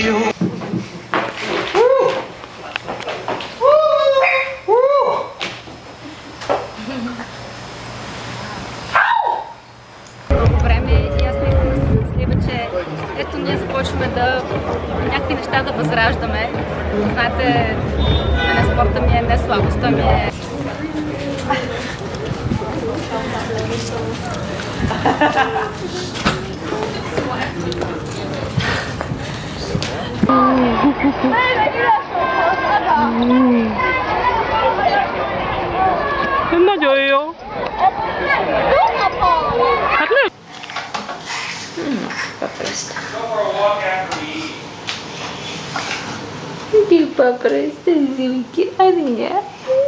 Дълго време и аз наистина съм щастлива, че ето ние започваме да някакви неща да възраждаме. Знаете, мене спорта ми е не слабостта ми е. 맨날 저예요. Di paprasta, Zilki, Ania.